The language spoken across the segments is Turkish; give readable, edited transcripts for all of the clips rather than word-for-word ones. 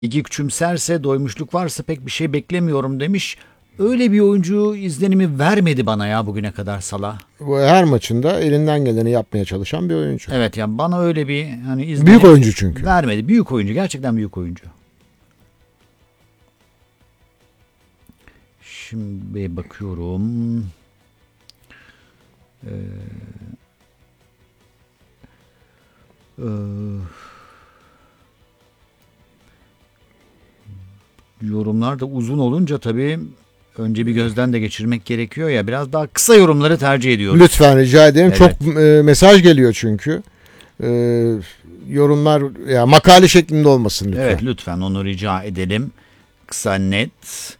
ligi küçümserse, doymuşluk varsa pek bir şey beklemiyorum demiş. Öyle bir oyuncu izlenimi vermedi bana ya bugüne kadar Salah. Bu her maçında elinden geleni yapmaya çalışan bir oyuncu. Evet yani bana öyle bir hani izlenim Büyük oyuncu çünkü. vermedi. Büyük oyuncu, gerçekten büyük oyuncu. Şimdi bakıyorum. Ee, e, yorumlar da uzun olunca tabii önce bir gözden de geçirmek gerekiyor ya. Biraz daha kısa yorumları tercih ediyoruz. Lütfen rica ederim. Evet. Çok mesaj geliyor çünkü. Yorumlar ya makale şeklinde olmasın lütfen. Evet, lütfen onu rica edelim. Kısa, net.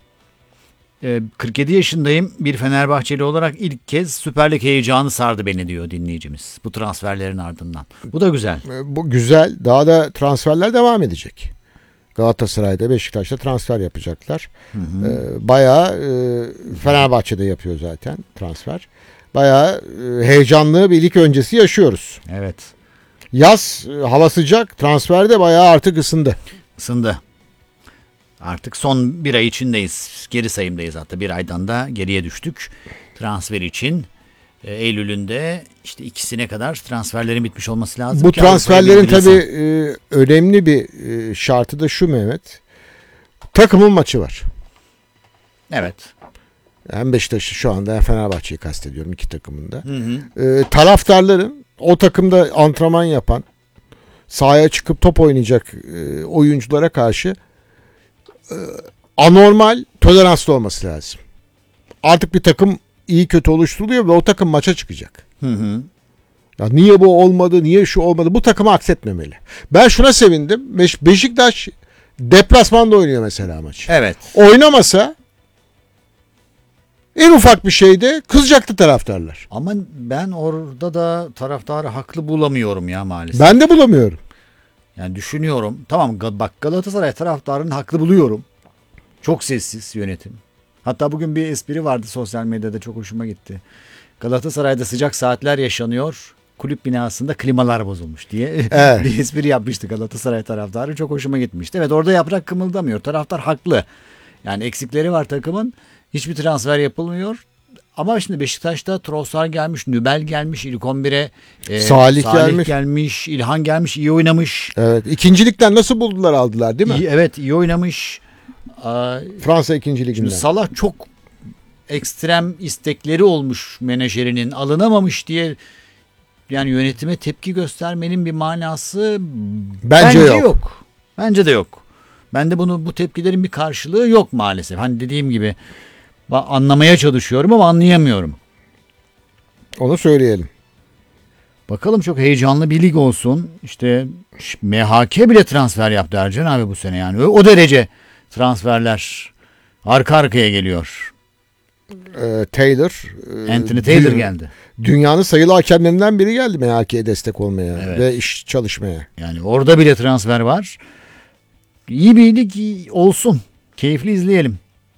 47 yaşındayım. Bir Fenerbahçeli olarak ilk kez Süper Lig heyecanı sardı beni diyor dinleyicimiz. Bu transferlerin ardından. Bu da güzel. Bu güzel. Daha da transferler devam edecek. Galatasaray'da, Beşiktaş'ta transfer yapacaklar. Bayağı Fenerbahçe'de yapıyor zaten transfer. Bayağı heyecanlı bir lig öncesi yaşıyoruz. Evet. Yaz, hava sıcak. Transfer de bayağı artık ısındı. Isındı. Artık son bir ay içindeyiz. Geri sayımdayız hatta. Bir aydan da geriye düştük. Transfer için. Eylül'ünde işte ikisine kadar transferlerin bitmiş olması lazım. Bu ki transferlerin Avrupa'ya tabii gidebilirsin. önemli bir şartı da şu Mehmet. Takımın maçı var. Evet. Hem Beşiktaş'ı şu anda hem Fenerbahçe'yi kastediyorum, iki takımında. Taraftarların o takımda antrenman yapan, sahaya çıkıp top oynayacak oyunculara karşı anormal toleranslı olması lazım. Artık bir takım iyi kötü oluşturuluyor ve o takım maça çıkacak. Ya niye bu olmadı, niye şu olmadı, bu takımı aksetmemeli. Ben şuna sevindim. Beşiktaş deplasmanda oynuyor mesela maç. Evet. Oynamasa en ufak bir şeyde kızacaktı taraftarlar. Ama ben orada da taraftarı haklı bulamıyorum ya maalesef. Ben de bulamıyorum. Yani düşünüyorum. Tamam bak, Galatasaray taraftarını haklı buluyorum. Çok sessiz yönetim. Hatta bugün bir espri vardı sosyal medyada, çok hoşuma gitti. Galatasaray'da sıcak saatler yaşanıyor. Kulüp binasında klimalar bozulmuş diye Evet. bir espri yapmıştı Galatasaray taraftarı. Çok hoşuma gitmişti. Evet, orada yaprak kımıldamıyor. Taraftar haklı. Yani eksikleri var takımın. Hiçbir transfer yapılmıyor. Ama şimdi Beşiktaş'ta Trossard gelmiş, Nübel gelmiş, ilk 11'e Salih gelmiş, İlhan gelmiş, iyi oynamış. Evet. İkincilikten nasıl buldular, aldılar değil mi? Evet, iyi oynamış. Fransa 2. liginden. Şimdi Salah çok ekstrem istekleri olmuş menajerinin, alınamamış diye yani yönetime tepki göstermenin bir manası Bence yok. Bence de yok. Ben de bu tepkilerin bir karşılığı yok maalesef. Hani dediğim gibi anlamaya çalışıyorum ama anlayamıyorum. Onu söyleyelim. Bakalım, çok heyecanlı bir lig olsun. İşte MHK bile transfer yaptı Ercan abi bu sene yani. O derece transferler arka arkaya geliyor. Anthony Taylor geldi. Dünyanın sayılı hakemlerinden biri geldi MHK'ye destek olmaya Evet. ve iş çalışmaya. Yani orada bile transfer var. İyi bir lig olsun. Keyifli izleyelim.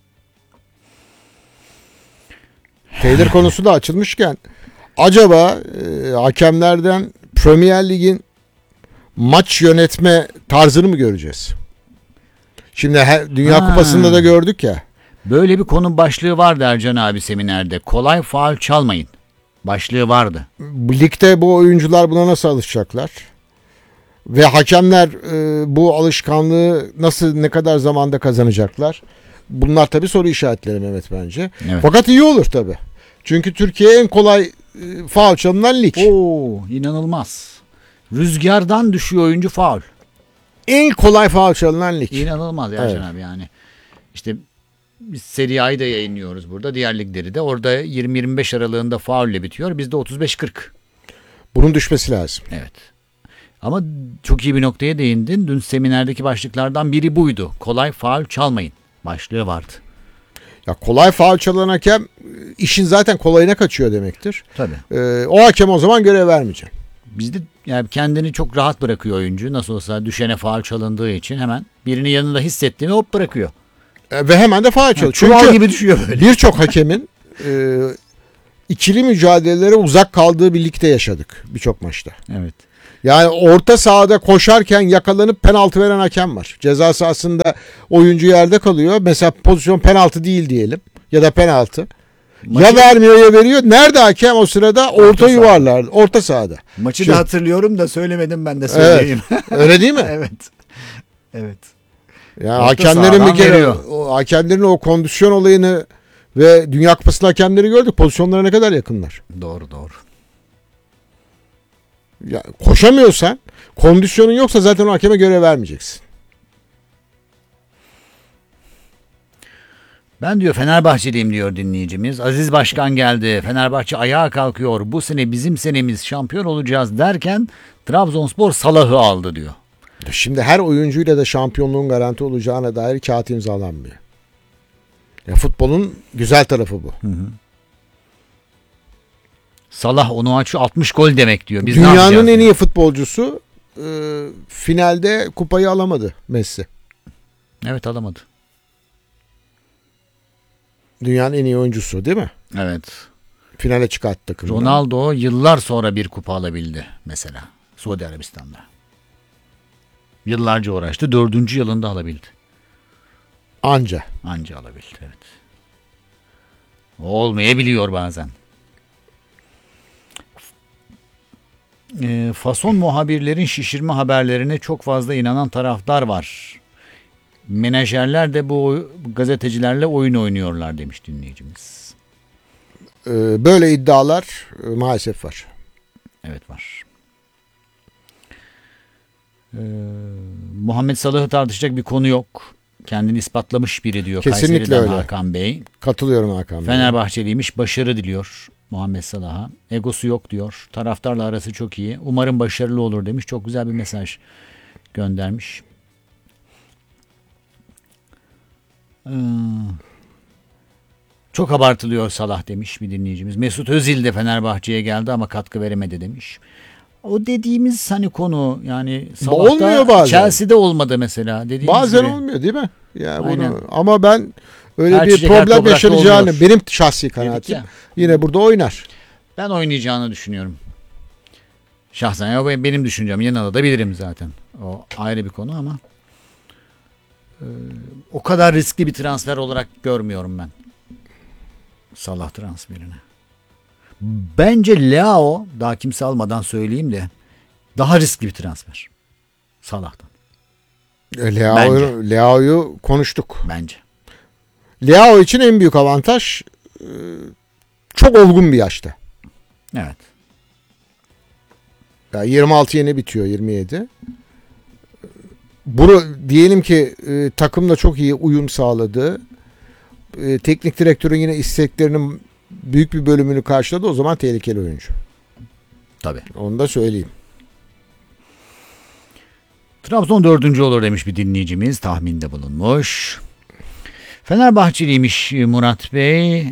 Taylor konusu da açılmışken acaba hakemlerden Premier Lig'in maç yönetme tarzını mı göreceğiz? Şimdi Dünya Kupası'nda da gördük ya. Böyle bir konu başlığı vardı Ercan abi seminerde. Kolay faul çalmayın. Başlığı vardı. Ligde bu oyuncular buna nasıl alışacaklar? Ve hakemler bu alışkanlığı ne kadar zamanda kazanacaklar? Bunlar tabii soru işaretleri Mehmet bence. Evet. Fakat iyi olur tabii. Çünkü Türkiye en kolay faul çalınan lig. Oo, inanılmaz. Rüzgardan düşüyor oyuncu faul. En kolay faul çalınan lig. İnanılmaz Ercan abi yani. İşte biz Serie A'yı da yayınlıyoruz burada. Diğer ligleri de. Orada 20-25 aralığında faulle bitiyor. Bizde 35-40. Bunun düşmesi lazım. Evet. Ama çok iyi bir noktaya değindin. Dün seminerdeki başlıklardan biri buydu. Kolay faul çalmayın. Başlığı vardı. Ya kolay faul çalan hakem işin zaten kolayına kaçıyor demektir. Tabii. O hakem o zaman görev vermeyeceğim. Bizde yani kendini çok rahat bırakıyor oyuncu. Nasıl olsa düşene faul çalındığı için hemen birini yanında hissettiğini hop bırakıyor. Ve hemen de faul çalıyor. Çuval gibi düşüyor böyle. Birçok hakemin ikili mücadelelere uzak kaldığı bir ligde yaşadık birçok maçta. Evet. Yani orta sahada koşarken yakalanıp penaltı veren hakem var. Ceza sahasında oyuncu yerde kalıyor. Mesela pozisyon penaltı değil diyelim ya da penaltı. Ya vermiyor ya veriyor. Nerede hakem o sırada? Orta yuvarlarda, orta sahada. Maçı da hatırlıyorum da söylemedim, ben de söyleyeyim. Evet. Öyle değil mi? Evet. Evet. Yani Orta hakemlerin sahadan bir kere veriyor. hakemlerin o kondisyon olayını ve Dünya Kupası'nda hakemleri gördük. Pozisyonlara ne kadar yakınlar. Doğru doğru. Ya, koşamıyorsan, kondisyonun yoksa zaten o hakeme görev vermeyeceksin. Ben diyor Fenerbahçeliyim diyor dinleyicimiz. Aziz Başkan geldi. Fenerbahçe ayağa kalkıyor. Bu sene bizim senemiz, şampiyon olacağız derken Trabzonspor Salah'ı aldı diyor. Şimdi her oyuncuyla da şampiyonluğun garanti olacağına dair kağıt imzalanmıyor. Ya, futbolun güzel tarafı bu. Salah onu açıyor, 60 gol demek diyor. Biz ne Dünyanın yapacağız en diyor. iyi futbolcusu finalde kupayı alamadı Messi. Evet, alamadı. Dünyanın en iyi oyuncusu değil mi? Evet. Finale çıkarttı takımını. Ronaldo yıllar sonra bir kupa alabildi mesela Suudi Arabistan'da. Yıllarca uğraştı. 4. yılında alabildi. Anca. Anca alabildi, evet. Olmayabiliyor bazen. Fason muhabirlerin şişirme haberlerine çok fazla inanan taraftar var. Menajerler de bu gazetecilerle oyun oynuyorlar demiş dinleyicimiz. Böyle iddialar maalesef var. Evet, var. Muhammed Salah'ı tartışacak bir konu yok. Kendini ispatlamış biri diyor. Kesinlikle Kayseri'den öyle. Hakan Bey. Katılıyorum Hakan Bey. Fenerbahçeliymiş, başarı diliyor Muhammed Salah'a. Egosu yok diyor. Taraftarla arası çok iyi. Umarım başarılı olur demiş. Çok güzel bir mesaj göndermiş. Çok abartılıyor Salah demiş bir dinleyicimiz. Mesut Özil de Fenerbahçe'ye geldi ama katkı veremedi demiş. O dediğimiz hani konu, yani Olmuyor Salah'ta bazen. Chelsea'de olmadı mesela. Dediğimiz Bazen gibi. olmuyor değil mi? Yani Aynen. bunu, ama ben öyle Her bir çiçek her problem toprakta yaşanacağını, oluyor. benim şahsi kanaatim, ya. yine burada oynar. Ben oynayacağını düşünüyorum. Şahsen ya, benim düşüncem. Yanılabilirim zaten. O ayrı bir konu ama o kadar riskli bir transfer olarak görmüyorum ben Salah transferini. Bence Leao, daha kimse almadan söyleyeyim de, daha riskli bir transfer Salah'tan. Leao'yu konuştuk. Bence. Leao için en büyük avantaj çok olgun bir yaşta. Evet. Ya 26 yeni bitiyor, 27. Bunu diyelim ki takımla çok iyi uyum sağladı. Teknik direktörün yine isteklerinin büyük bir bölümünü karşıladı. O zaman tehlikeli oyuncu. Tabii. Onu da söyleyeyim. Trabzon 4. olur demiş bir dinleyicimiz. Tahminde bulunmuş. Fenerbahçeliymiş Murat Bey.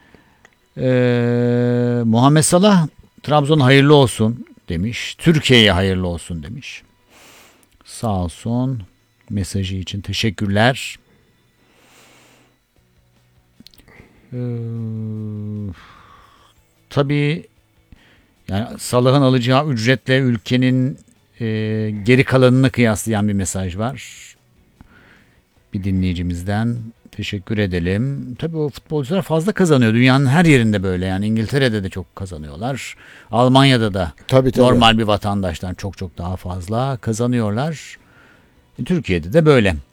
Muhammed Salah Trabzon hayırlı olsun demiş. Türkiye'ye hayırlı olsun demiş. Sağ olsun. Mesajı için teşekkürler. Tabii yani Salah'ın alacağı ücretle ülkenin geri kalanını kıyaslayan bir mesaj var. Bir dinleyicimizden teşekkür edelim. Tabii o futbolcular fazla kazanıyor. Dünyanın her yerinde böyle, yani İngiltere'de de çok kazanıyorlar. Almanya'da da Tabii. normal bir vatandaştan çok çok daha fazla kazanıyorlar. Türkiye'de de böyle.